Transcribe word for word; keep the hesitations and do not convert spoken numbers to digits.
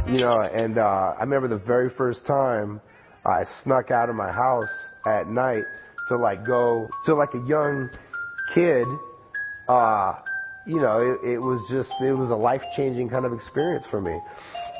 You know, and uh, I remember the very first time I snuck out of my house at night to like go to like a young kid. Uh, you know, it, it was just, it was a life-changing kind of experience for me.